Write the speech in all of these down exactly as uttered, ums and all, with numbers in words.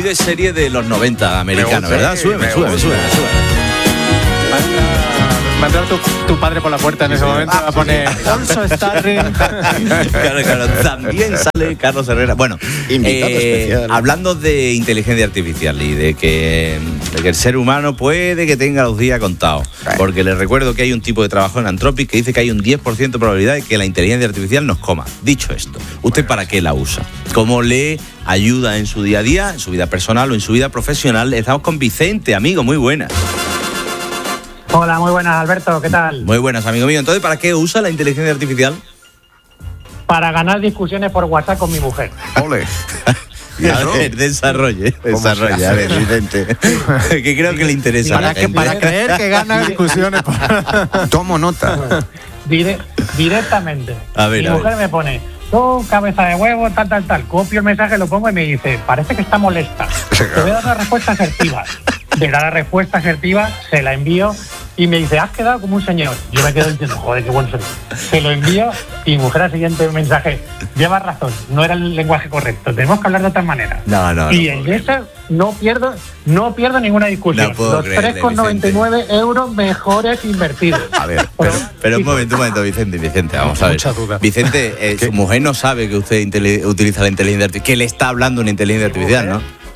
de serie de los noventa americano, ¿verdad? Súbeme, súbeme, súbeme, súbeme. Va a entrar tu, tu padre por la puerta en ese momento, va a poner Alonso Starring. Claro, claro, también sale Carlos Herrera. Bueno, eh, hablando de inteligencia artificial y de que, de que el ser humano puede que tenga los días contados, porque les recuerdo que hay un tipo de trabajo en Anthropic que dice que hay un diez por ciento de probabilidad de que la inteligencia artificial nos coma. Dicho esto, ¿usted para qué la usa? ¿Cómo le ayuda en su día a día, en su vida personal o en su vida profesional? Estamos con Vicente, amigo, muy buenas. Hola, muy buenas, Alberto, ¿qué tal? Muy buenas, amigo mío. Entonces, ¿para qué usa la inteligencia artificial? Para ganar discusiones por WhatsApp con mi mujer. Ole. A ver, desarrolle, desarrolle, a ver, Vicente. Que creo que le interesa. Para, que, para creer que gana discusiones. Por... Tomo nota. Dire, directamente. A ver, mi a mujer ver. me pone, tú, cabeza de huevo, tal, tal, tal. Copio el mensaje, lo pongo y me dice, parece que está molesta. Te voy a dar una respuesta asertiva. Le da la respuesta asertiva, se la envío y me dice, has quedado como un señor. Yo me quedo diciendo, joder, qué buen señor. Se lo envío y mi mujer al siguiente mensaje, llevas razón, no era el lenguaje correcto, tenemos que hablar de otra manera. No, no, y no en eso no pierdo, no pierdo ninguna discusión. No puedo Los creerle, tres con noventa y nueve euros mejores invertidos. A ver, Pero, pero un momento, un momento, Vicente, Vicente, vamos a ver. Mucha duda. Vicente, eh, su mujer no sabe que usted intele- utiliza la inteligencia artificial, que le está hablando una inteligencia artificial, ¿no?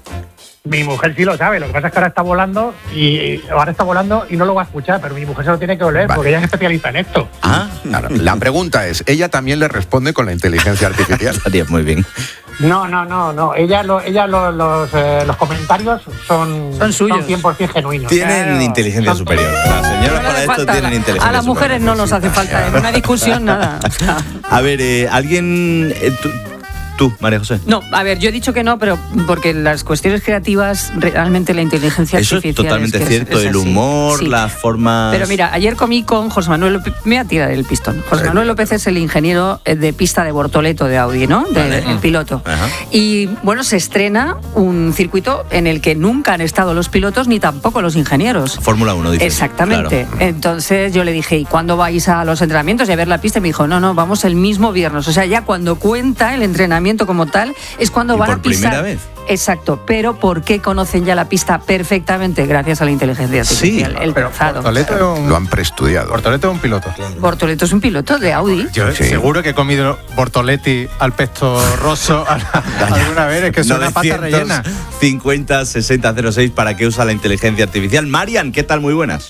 Mi mujer sí lo sabe, lo que pasa es que ahora está volando y ahora está volando y no lo va a escuchar, pero mi mujer se lo tiene que oler, Vale. porque ella es especialista en esto. Ah, Claro, la pregunta es, ¿ella también le responde con la inteligencia artificial? estaría muy bien. No, no, no, no. Ella, lo, ella lo- los, eh, los comentarios son, Son suyos. cien por ciento genuinos. Tienen Claro. inteligencia Son- superior. Las señoras No le para hace esto falta. tienen inteligencia A las mujeres superior. no nos hace falta en una discusión nada. O sea, A ver, eh, alguien... eh, tú, tú, María José. no, a ver, yo he dicho que no, pero porque las cuestiones creativas, realmente la inteligencia Eso es artificial... totalmente que cierto, es el así. humor, Sí. las formas... Pero mira, ayer comí con José Manuel López, me voy a tirar el pistón. José Manuel López es el ingeniero de pista de Bortoleto de Audi, ¿no? De, Vale. el piloto. Ajá. Y bueno, se estrena un circuito en el que nunca han estado los pilotos ni tampoco los ingenieros. Fórmula uno, dice. Exactamente. Claro. Entonces yo le dije, ¿y cuándo vais a los entrenamientos y a ver la pista? Y me dijo, no, no, vamos el mismo viernes. O sea, ya cuando cuenta el entrenamiento como tal, es cuando ¿Y van por a pisar. primera vez? Exacto, pero ¿por qué conocen ya la pista perfectamente? Gracias a la inteligencia Sí, artificial, el Pero trazado. Bortoleto es un, Lo han preestudiado. Bortoleto es un piloto. Bortoleto es un piloto de Audi. Yo Sí. seguro que he comido Bortoletti al pesto rosso alguna vez, es que es una pata rellena. cincuenta sesenta cero seis, ¿para qué usa la inteligencia artificial? Marian, ¿qué tal? Muy buenas.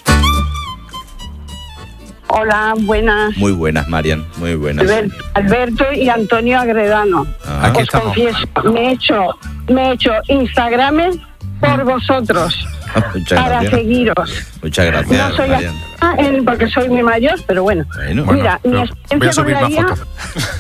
Hola, buenas. Muy buenas, Marian, muy buenas. Albert- Alberto y Antonio Agredano. Ah. Aquí Os estamos. confieso, me he hecho, me he hecho Instagrames por vosotros, Muchas para gracias. seguiros. Muchas gracias, No soy Marian. a- en- porque soy muy mayor, pero bueno. Bueno, Mira, bueno, mi pero voy a experiencia subir con la una I A, foto.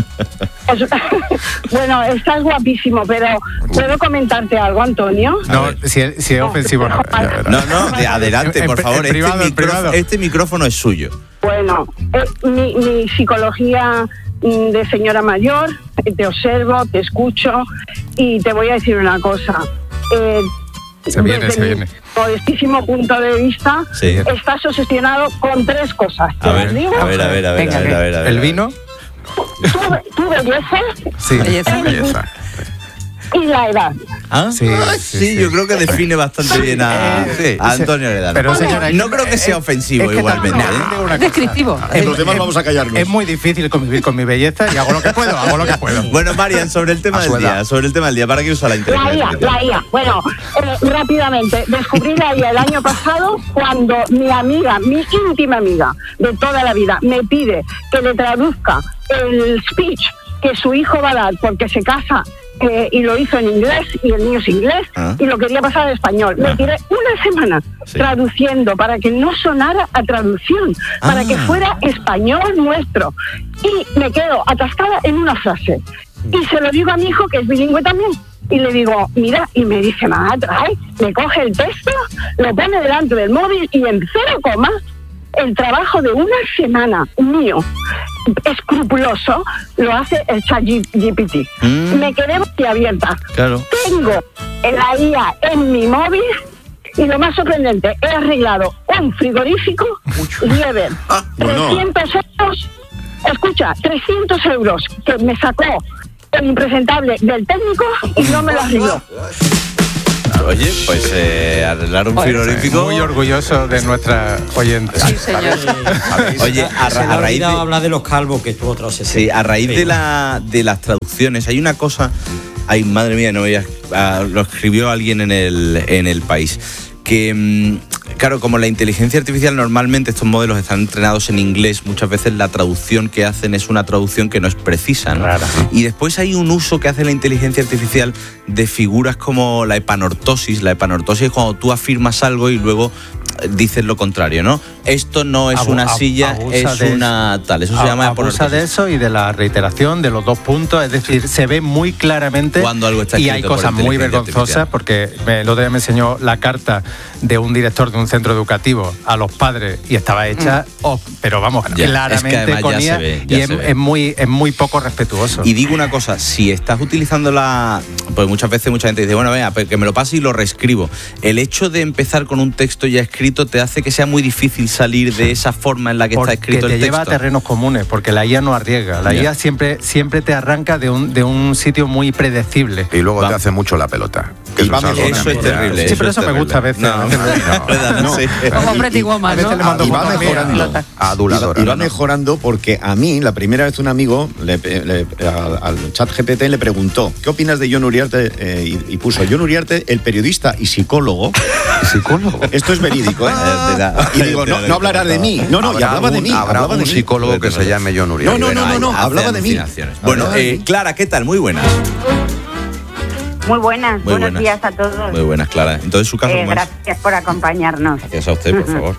eh, es- bueno, estás guapísimo, pero ¿puedo comentarte algo, Antonio? No, ver. si es, si es ofensivo, no. Vale. No, no, de- adelante, En- por en- favor. en privado, este, en privado. este micrófono es suyo. Bueno, eh, mi, mi psicología mm, de señora mayor, eh, te observo, te escucho y te voy a decir una cosa. Eh, Se viene, desde se mi viene. modestísimo punto de vista, Sí. estás obsesionado con tres cosas. ¿Te A las ver, digo? a ver, a ver, a ver, Venga, a ver, a ver, a ver. El vino, Tu, tu belleza sí. Belleza. Belleza. y la edad. ¿Ah? Sí, Ah, sí, sí, sí. yo creo que define bastante bien a, Sí, a sí. Antonio Heredano. Pero, señora, no creo que sea ofensivo es que igualmente. también ¿eh? digo una Es cosa. descriptivo. Es- Los demás es- vamos a callarnos. Es muy difícil convivir con mi belleza y hago lo que puedo, hago lo que puedo. Bueno, Marian, sobre el tema A del su edad. día, sobre el tema del día, ¿para qué usa la La inteligencia I A, artificial? la I A. Bueno, eh, rápidamente, descubrí la I A el año pasado cuando mi amiga, mi íntima amiga de toda la vida, me pide que le traduzca el speech que su hijo va a dar porque se casa eh, y lo hizo en inglés y el niño es inglés Ah. y lo quería pasar al español. Me Ajá. tiré una semana Sí. traduciendo para que no sonara a traducción, para Ah. que fuera español nuestro. Y me quedo atascada en una frase. Y se lo digo a mi hijo, que es bilingüe también. Y le digo, mira, y me dice, mamá, trae, me coge el texto, lo pone delante del móvil y en cero coma, el trabajo de una semana mío, escrupuloso, lo hace el ChatGPT. Mm. Me quedé boquiabierta. Claro. Tengo la I A en mi móvil y lo más sorprendente, he arreglado un frigorífico Lieber, Ah, bueno. trescientos euros, escucha, trescientos euros que me sacó el impresentable del técnico y no me lo arregló. Oye, pues eh, arreglar un frigorífico. Muy orgulloso de nuestra oyente. Sí, señor. Oye, a, ra- a raíz de hablar de los calvos, que estuvo otra sesión. Sí, a raíz de la de las traducciones, hay una cosa. Ay, madre mía, no voy a, a- lo escribió alguien en el en el País. Que, mm, claro, como la inteligencia artificial normalmente estos modelos están entrenados en inglés, muchas veces la traducción que hacen es una traducción que no es precisa, ¿no? Rara. Y después hay un uso que hace la inteligencia artificial de figuras como la epanortosis. La epanortosis es cuando tú afirmas algo y luego dices lo contrario, ¿no? Esto no es Abu- una ab- silla, abusa es de una tal. Eso se A- llama abusa epanortosis. de eso y de la reiteración de los dos puntos, es decir, se ve muy claramente Cuando algo está y escrito hay por cosas muy inteligencia vergonzosas artificial. porque me, el otro día me enseñó la carta de un director de un centro educativo a los padres y estaba hecha, oh, pero vamos, Ya, claramente es que además con ya I A se ve, ya y es, se ve. es muy, es muy poco respetuoso. Y digo una cosa, si estás utilizando la... Pues muchas veces mucha gente dice, bueno, venga, pues que me lo pase y lo reescribo. El hecho de empezar con un texto ya escrito te hace que sea muy difícil salir de esa forma en la que Porque está escrito te el lleva a texto. terrenos comunes, porque la I A no arriesga. La Ya. I A siempre, siempre te arranca de un, de un sitio muy predecible. Y luego Va. te hace mucho la pelota. Y Eso va es algo mejor. que a Eso mí es ya- terrible. Sí, pero eso eso es me gusta a terrible. veces. No, no, no, sí. Como Pretty Woman, a veces ¿no? le mando Y va fotos mías. mejorando. Aduladora, Y va no, no. mejorando porque a mí, la primera vez un amigo le, le- al, al chat G P T le preguntó, ¿qué opinas de Jon Uriarte? Eh, y, y puso, Jon Uriarte, el periodista y psicólogo. ¿Psicólogo? Esto es verídico, ¿eh? Es verdad. Y digo, no, no hablará de mí. No, no, y Habrá hablaba de un- mí. Habrá hablaba un de mí. psicólogo que se llame Jon Uriarte. No, no, no, no, no, Hace hablaba de mí. alucinaciones. Bueno, Hablaba de eh, mí. Clara, ¿qué tal? Muy buenas. Muy buenas, Muy buenos buenas. días a todos. Muy buenas, Clara. Entonces, su caso, Eh, ¿cómo es? gracias por acompañarnos. Gracias a usted, por favor.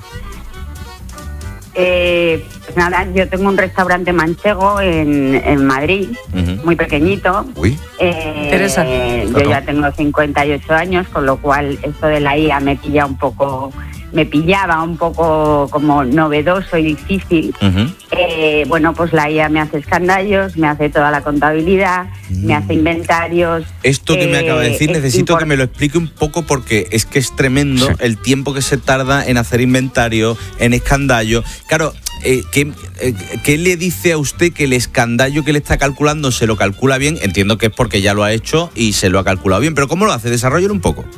Eh, pues nada, yo tengo un restaurante manchego en, en Madrid, Ujú. muy pequeñito. Uy, Eh, Teresa. yo ya tengo cincuenta y ocho años, con lo cual esto de la I A me pilla un poco, me pillaba un poco como novedoso y difícil. Ujú. Eh, bueno, pues la I A me hace escandallos, me hace toda la contabilidad, me hace inventarios. Esto que me Eh, acaba de decir, es necesito impor- que me lo explique un poco porque es que es tremendo Sí. el tiempo que se tarda en hacer inventario, en escandallo. Claro, eh, ¿qué, eh, ¿qué le dice a usted que el escandallo que le está calculando se lo calcula bien? Entiendo que es porque ya lo ha hecho y se lo ha calculado bien, pero ¿cómo lo hace? Desarrollelo un poco.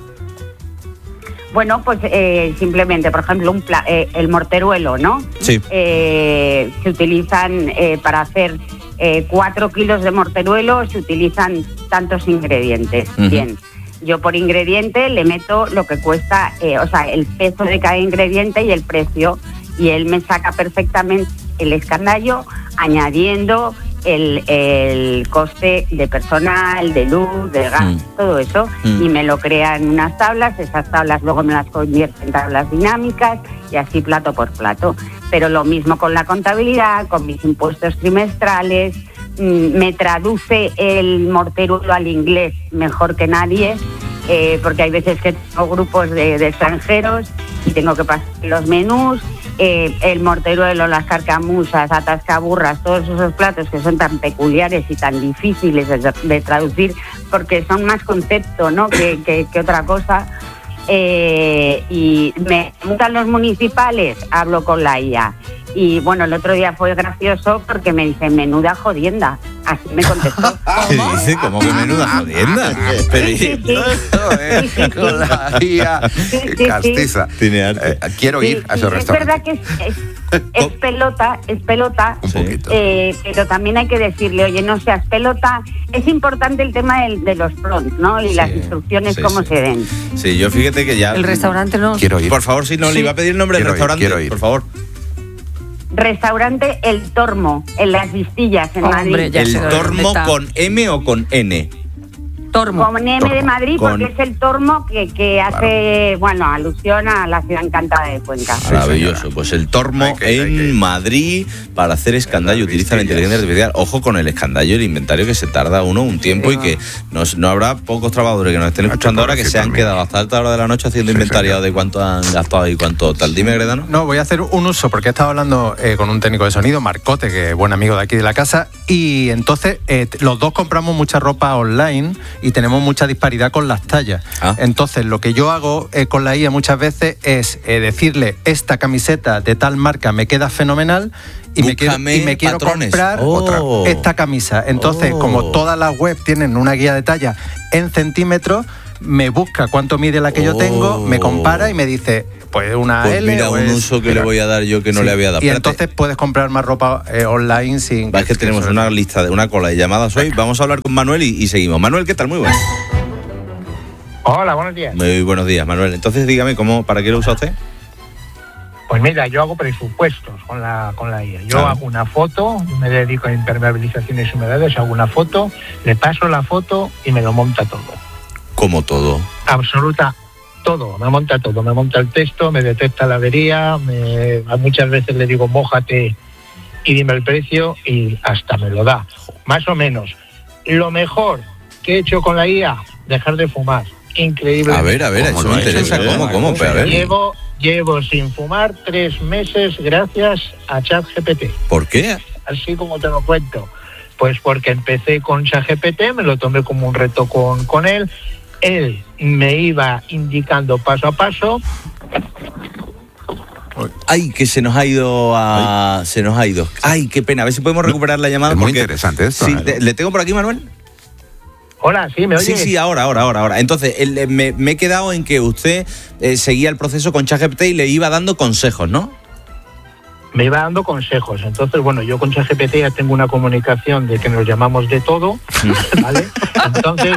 Bueno, pues eh, simplemente, por ejemplo, un pla- eh, el morteruelo, ¿no? Sí. Eh, se utilizan eh, para hacer eh, cuatro kilos de morteruelo, se utilizan tantos ingredientes. Ujú. Bien, yo por ingrediente le meto lo que cuesta, eh, o sea, el peso de cada ingrediente y el precio, y él me saca perfectamente el escandallo añadiendo el, el coste de personal, de luz, de gas, Mm. todo eso, Mm. y me lo crea en unas tablas. Esas tablas luego me las convierte en tablas dinámicas y así plato por plato. Pero lo mismo con la contabilidad, con mis impuestos trimestrales. Mm, me traduce el morteruelo al inglés mejor que nadie, eh, porque hay veces que tengo grupos de, de extranjeros y tengo que pasar los menús. Eh, el morteruelo, las carcamusas, atascaburras, todos esos platos que son tan peculiares y tan difíciles de, de traducir porque son más concepto, ¿no? que, que, que otra cosa. Eh, y me preguntan los municipales, hablo con la I A. Y bueno, el otro día fue gracioso porque me dice, menuda jodienda. Así me contestó. ¿Qué dice? ¿Cómo que menuda jodienda? Pero, Sí, sí, sí. Sí, sí, sí. con la I A Sí, sí, sí. castiza. Tiene arte. Eh, quiero Sí, ir a sí, ese es restaurante. verdad que es, es- es pelota, es pelota, Un Sí. poquito. eh, pero también hay que decirle, oye, no seas pelota. Es importante el tema del- de los prompts, ¿no? Y Sí, las instrucciones, sí, cómo sí. se den. Sí, yo fíjate que ya... El restaurante no. Quiero ir. Por favor, si no, le iba a pedir el nombre del Quiero ir, restaurante, quiero ir. por favor. Restaurante El Tormo, en Las Vistillas, en Hombre, Madrid. ya ¿El sé dónde tormo está. con M o con N? Tormo. Con M Tormo. de Madrid, Con- porque es el Tormo que, que hace, bueno, alusión a la ciudad encantada de Cuenca. Maravilloso. señora. Pues el tormo Hay que- hay en que ir. Madrid para hacer escandallo. En las Utiliza la Vistillas. inteligencia artificial. Ojo con el escandallo y el inventario que se tarda uno un tiempo y que nos- no habrá pocos trabajadores que nos estén Nacho, escuchando ahora que se han pobrecito quedado hasta alta hora de la noche haciendo Sí, inventario señor. de cuánto han gastado y cuánto tal. Dime, Gredano. No, voy a hacer un uso porque he estado hablando eh, con un técnico de sonido, Marcote, que es buen amigo de aquí de la casa, y entonces eh, t- los dos compramos mucha ropa online y tenemos mucha disparidad con las tallas. Ah. Entonces, lo que yo hago eh, con la I A muchas veces es eh, decirle, esta camiseta de tal marca me queda fenomenal y me quiero, y me quiero comprar oh. otra, esta camisa. Entonces, oh. como todas las webs tienen una guía de talla en centímetros, me busca cuánto mide la que oh. yo tengo, me compara y me dice, pues una pues L. Mira, o un es, uso que mira, le voy a dar yo que no sí. le había dado. Y Espérate. entonces puedes comprar más ropa eh, online sin... Es que tenemos una lista, de una cola de llamadas hoy. Vamos a hablar con Manuel y, y seguimos. Manuel, ¿qué tal? Muy buenas. Hola, buenos días. Muy buenos días, Manuel. Entonces, dígame, ¿cómo, ¿para qué lo usa usted? Pues mira, yo hago presupuestos con la con la I A. Yo Ah. hago una foto, me dedico a impermeabilizaciones y humedades, hago una foto, le paso la foto y me lo monta todo. Como todo. Absoluta, todo, me monta todo, me monta el texto, me detecta la avería, me, muchas veces le digo mójate y dime el precio y hasta me lo da, más o menos. Lo mejor que he hecho con la I A, dejar de fumar, increíble. A ver, a ver, eso me interesa, ¿cómo, cómo? Pero a ver. Llevo, llevo sin fumar tres meses gracias a ChatGPT. ¿Por qué? Así como te lo cuento. Pues porque empecé con ChatGPT, me lo tomé como un reto con, con él. Él me iba indicando paso a paso. Ay, que se nos ha ido a... Se nos ha ido. Ay, qué pena. A ver si podemos recuperar la llamada. Es muy porque... interesante esto. Sí, ¿no? te- ¿le tengo por aquí, Manuel? Hola, ¿sí me oyes? Sí, sí, ahora, ahora, ahora, ahora. Entonces, el- me, me he quedado en que usted eh, seguía el proceso con ChatGPT y le iba dando consejos, ¿no? Me iba dando consejos. Entonces, bueno, yo con ChatGPT ya tengo una comunicación de que nos llamamos de todo, ¿vale? Entonces,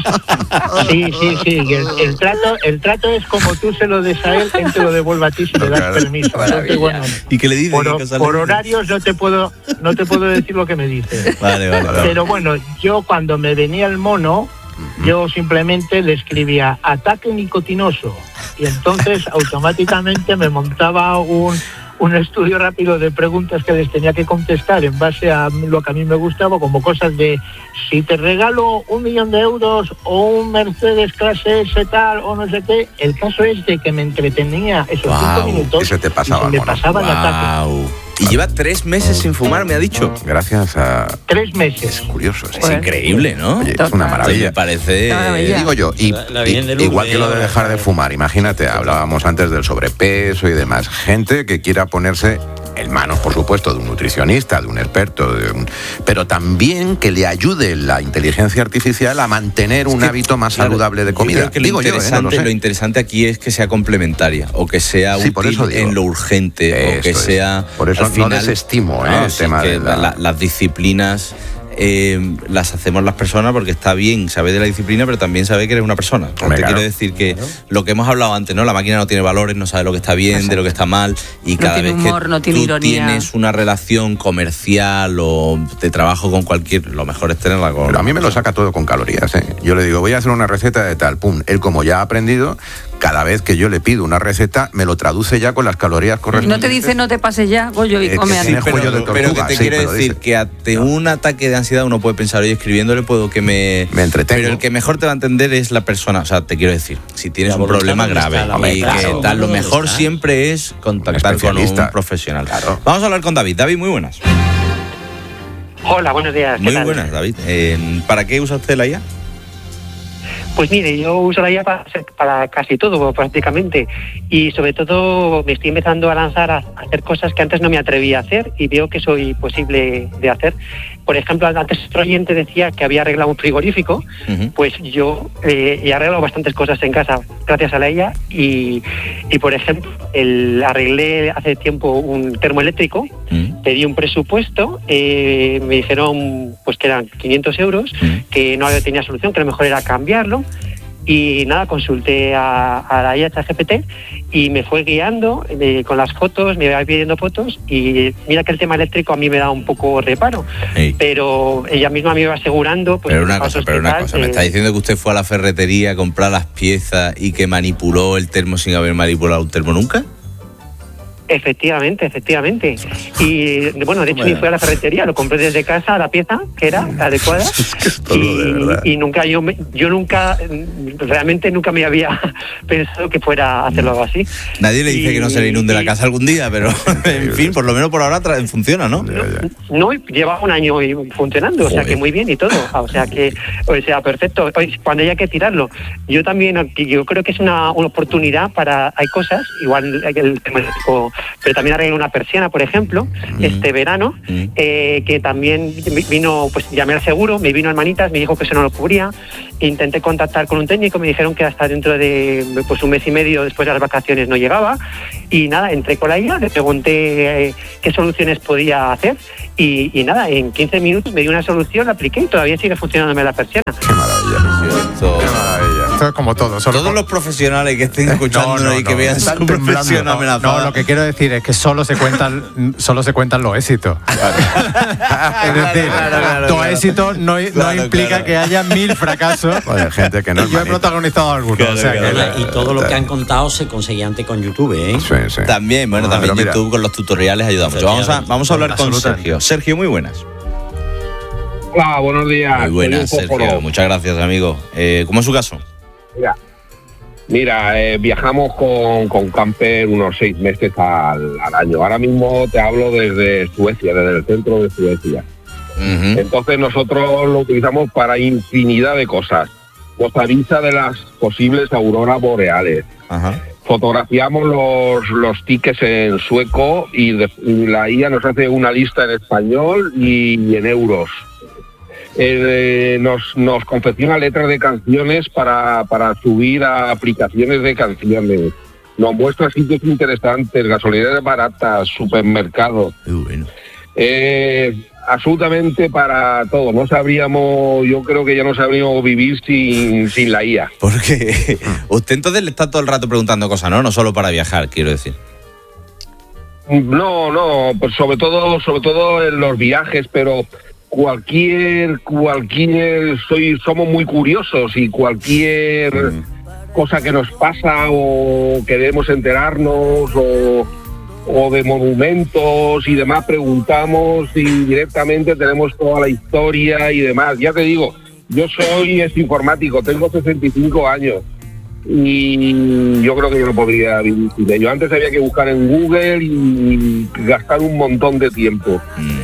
sí, sí, sí. y El, el trato el trato es como tú se lo des a él, él te lo devuelve a ti si le das permiso. Entonces, bueno, ¿Y qué le dice? por, ¿Qué cosa le por dice? horarios no te puedo no te puedo decir lo que me dice. Vale, vale, vale. Pero bueno, yo cuando me venía el mono, yo simplemente le escribía ataque nicotinoso y entonces automáticamente me montaba un, un estudio rápido de preguntas que les tenía que contestar en base a lo que a mí me gustaba, como cosas de si te regalo un millón de euros o un Mercedes clase S tal o no sé qué. El caso es de que me entretenía esos Guau, cinco minutos y se te pasaba y se me el mono. pasaba el ataque. Wow. Y lleva tres meses sin fumar, me ha dicho. Gracias a... Tres meses. Es curioso. Es increíble, ¿no? Oye, es una Me maravilla. parece... Una maravilla. Digo yo, y, La- la y- Virgen de Lourdes, igual que lo de dejar de fumar, imagínate, hablábamos antes del sobrepeso y demás, gente que quiera ponerse en manos, por supuesto, de un nutricionista, de un experto, de un- pero también que le ayude la inteligencia artificial a mantener un que, hábito más claro, saludable de yo comida. creo que lo, Digo yo, ¿eh? interesante, No lo sé. lo interesante aquí es que sea complementaria o que sea Sí, por útil eso digo. en lo urgente o que Eso es. sea... Por eso al no final- desestimo, ¿eh, No, el sí, tema que de la- la- las disciplinas eh, las hacemos las personas porque está bien saber de la disciplina, pero también saber que eres una persona. Hombre, Te claro. quiero decir que lo que hemos hablado antes, ¿no? La máquina no tiene valores, no sabe lo que está bien, Exacto. de lo que está mal, y No cada tiene vez humor, que no tiene tú ironía. tienes una relación comercial o de trabajo con cualquier, lo mejor es tenerla con... Pero a mí me lo saca todo con calorías, ¿eh? Yo le digo, voy a hacer una receta de tal, pum. Él, como ya ha aprendido, cada vez que yo le pido una receta, me lo traduce ya con las calorías Y correspondientes. no te dice no te pases ya, Goyo, y Eh, come que así. tiene cuello de pero que tortuga, te sí, quiero me lo decir dice. que ante un ataque de ansiedad uno puede pensar, oye, escribiéndole puedo que me... Me entretengo. Pero el que mejor te va a entender es la persona. O sea, te quiero decir, si tienes La un voluntad problema dónde grave está, la y voluntad, que claro. tal, lo ¿Dónde mejor está? siempre es contactar con un especialista. profesional. Claro. Vamos a hablar con David. David, muy buenas. Hola, buenos días. ¿qué Muy tal? buenas, David. Eh, ¿Para qué usa usted la I A? Pues mire, yo uso la I A para, para casi todo prácticamente y sobre todo me estoy empezando a lanzar a, a hacer cosas que antes no me atrevía a hacer y veo que soy posible de hacer. Por ejemplo, antes otro oyente decía que había arreglado un frigorífico, Uh-huh. pues yo eh, he arreglado bastantes cosas en casa gracias a la I A y, y por ejemplo, el, arreglé hace tiempo un termoeléctrico, Uh-huh. pedí un presupuesto, eh, me dijeron pues que eran quinientos euros, Uh-huh. que no tenía solución, que lo mejor era cambiarlo. Y nada, consulté a, a la I A ChatGPT y me fue guiando eh, con las fotos, me iba pidiendo fotos y mira que el tema eléctrico a mí me da un poco reparo, Sí. pero ella misma me iba asegurando... Pues, Pero una los cosa, pasos pero que una tal, cosa. ¿Me eh, está diciendo que usted fue a la ferretería a comprar las piezas y que manipuló el termo sin haber manipulado un termo nunca? Efectivamente, efectivamente. Y bueno, de hecho ni fui a la ferretería, lo compré desde casa, la pieza que era adecuada. y, y nunca yo me, yo nunca realmente nunca me había pensado que fuera a hacerlo algo así. Nadie le dice y, que no se le inunde y, la casa algún día, pero en fin, por lo menos por ahora tra- funciona, ¿no? No, no lleva un año funcionando, Joder. o sea que muy bien y todo, o sea que o sea perfecto. Cuando haya que tirarlo, yo también yo creo que es una, una oportunidad para, hay cosas, igual el tema pero también arreglé una persiana, por ejemplo, mm. este verano, mm. eh, que también vino, pues llamé al seguro, me vino Hermanitas, me dijo que eso no lo cubría, intenté contactar con un técnico, me dijeron que hasta dentro de pues un mes y medio después de las vacaciones no llegaba, y nada, entré con la I A, le pregunté eh, qué soluciones podía hacer, y, y nada, en quince minutos me dio una solución, la apliqué y todavía sigue funcionándome la persiana. Qué maravilla, esto, qué maravilla. Esto es como todo. Todos como... los profesionales que estén escuchando no, no, y que no, vean su profesión amenazada. No, lo que quiero decir es que solo se cuentan, solo se cuentan los éxitos. Claro. Es decir, claro, claro, tu claro. éxito no, no claro, implica claro. que haya mil fracasos. Oye, gente que no. Yo he protagonizado algunos. Claro, o sea, claro, que... Y todo lo que han contado se conseguía antes con YouTube, ¿eh? Sí, sí. También, bueno, no, también YouTube mira. con los tutoriales ayuda mucho. Vamos a, vamos a hablar con Sergio. Sergio, muy buenas. Hola, buenos días. Muy buenas, Sergio. Muchas gracias, amigo. Eh, ¿Cómo es su caso? Mira, mira eh, viajamos con, con camper unos seis meses al, al año. Ahora mismo te hablo desde Suecia, desde el centro de Suecia. Uh-huh. Entonces nosotros lo utilizamos para infinidad de cosas. Nos avisa de las posibles auroras boreales. Uh-huh. Fotografiamos los, los tickets en sueco y, de, y la I A nos hace una lista en español y en euros. Eh, nos, nos confecciona letras de canciones para, para subir a aplicaciones de canciones. Nos muestra sitios interesantes, gasolineras baratas, supermercados. Muy bueno. Eh, absolutamente para todo. No sabríamos, yo creo que ya no sabríamos vivir sin, sin la I A. Porque usted entonces le está todo el rato preguntando cosas, ¿no? No solo para viajar, quiero decir. No, no, pues sobre todo, sobre todo en los viajes, pero cualquier, cualquier, soy, somos muy curiosos y cualquier mm. cosa que nos pasa o queremos enterarnos o, o de monumentos y demás, preguntamos y directamente tenemos toda la historia y demás. Ya te digo, yo soy es informático, tengo sesenta y cinco años y yo creo que yo no podría vivir sin ello. Antes había que buscar en Google y gastar un montón de tiempo. Mm.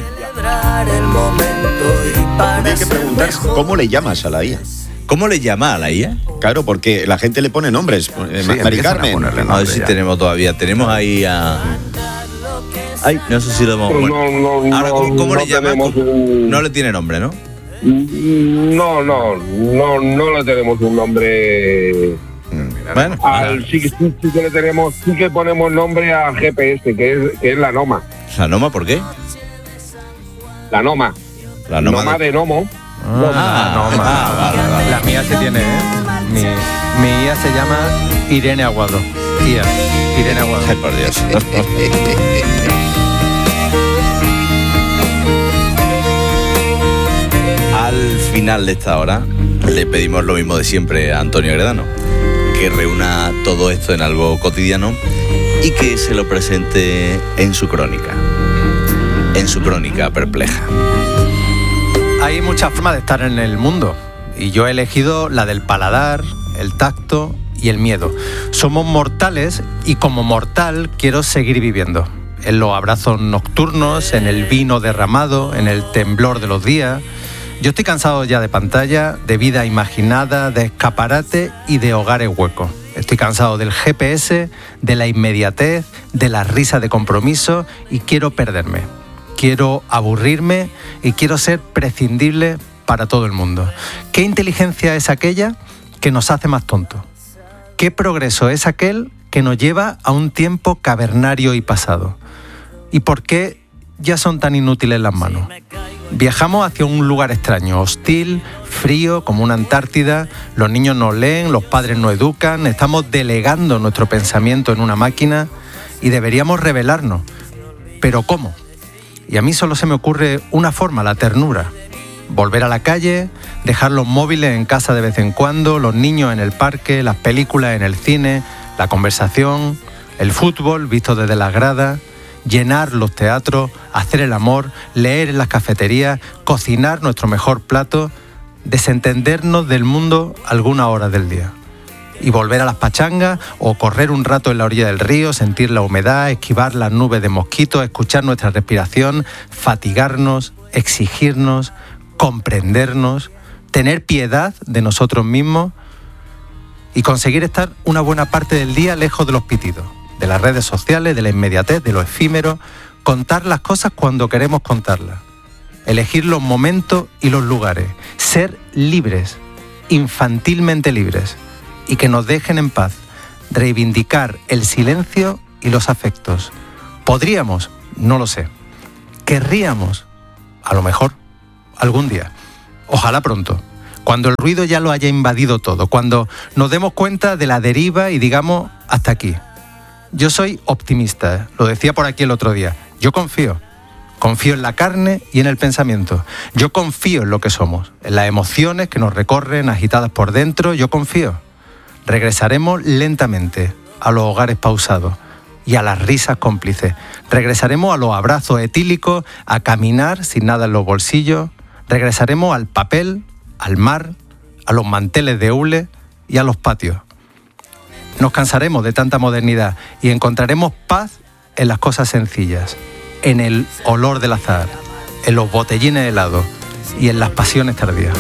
Hay que preguntar cómo le llamas a la I A. ¿Cómo le llama a la I A? Claro, porque la gente le pone nombres. Eh, sí, Mari Carmen. A, a ver si ya. tenemos todavía. Tenemos ahí a... Ay, no sé si lo hemos... Bueno. No, no, Ahora, ¿cómo, cómo no le llama? Un... No le tiene nombre, ¿no? No, no, no, no le tenemos un nombre... Bueno, Al, sí, sí, sí que le tenemos, sí que ponemos nombre a G P S, que es, que es la Noma. ¿La Noma por qué? La Noma. La Noma, Noma de... de Nomo. Ah, Noma. Ah, Noma. Ah, vale, vale. La mía se tiene, ¿eh? Mi, mi I A se llama Irene Aguado. I A. Irene Aguado. Ay, por Dios. Al final de esta hora le pedimos lo mismo de siempre a Antonio Gredano, que reúna todo esto en algo cotidiano y que se lo presente en su crónica, en su crónica perpleja. Hay muchas formas de estar en el mundo y yo he elegido la del paladar, el tacto y el miedo. Somos mortales y como mortal quiero seguir viviendo. En los abrazos nocturnos, en el vino derramado, en el temblor de los días. Yo estoy cansado ya de pantalla, de vida imaginada, de escaparate y de hogares huecos. Estoy cansado del G P S, de la inmediatez, de la risa de compromiso y quiero perderme. Quiero aburrirme y quiero ser prescindible para todo el mundo. ¿Qué inteligencia es aquella que nos hace más tontos? ¿Qué progreso es aquel que nos lleva a un tiempo cavernario y pasado? ¿Y por qué ya son tan inútiles las manos? Viajamos hacia un lugar extraño, hostil, frío, como una Antártida. Los niños no leen, los padres no educan. Estamos delegando nuestro pensamiento en una máquina y deberíamos rebelarnos. ¿Pero cómo? Y a mí solo se me ocurre una forma, la ternura. Volver a la calle, dejar los móviles en casa de vez en cuando, los niños en el parque, las películas en el cine, la conversación, el fútbol visto desde las gradas. llenar los teatros, hacer el amor, leer en las cafeterías, cocinar nuestro mejor plato, desentendernos del mundo alguna hora del día. Y volver a las pachangas o correr un rato en la orilla del río, sentir la humedad, esquivar las nubes de mosquitos, escuchar nuestra respiración, fatigarnos, exigirnos, comprendernos, tener piedad de nosotros mismos y conseguir estar una buena parte del día lejos de los pitidos, de las redes sociales, de la inmediatez, de lo efímero, contar las cosas cuando queremos contarlas, elegir los momentos y los lugares, ser libres, infantilmente libres, y que nos dejen en paz, reivindicar el silencio y los afectos. ¿Podríamos? No lo sé. ¿Querríamos? A lo mejor, algún día. Ojalá pronto. Cuando el ruido ya lo haya invadido todo, cuando nos demos cuenta de la deriva y digamos, hasta aquí. Yo soy optimista, lo decía por aquí el otro día. Yo confío. Confío en la carne y en el pensamiento. Yo confío en lo que somos, en las emociones que nos recorren agitadas por dentro. Yo confío. Regresaremos lentamente a los hogares pausados y a las risas cómplices. Regresaremos a los abrazos etílicos, a caminar sin nada en los bolsillos. Regresaremos al papel, al mar, a los manteles de hule y a los patios. Nos cansaremos de tanta modernidad y encontraremos paz en las cosas sencillas, en el olor del azahar, en los botellines helados y en las pasiones tardías.